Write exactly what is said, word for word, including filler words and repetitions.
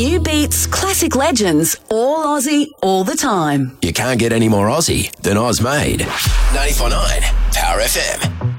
New beats, classic legends, all Aussie, all the time. You can't get any more Aussie than Oz Made. ninety-four point nine Power F M.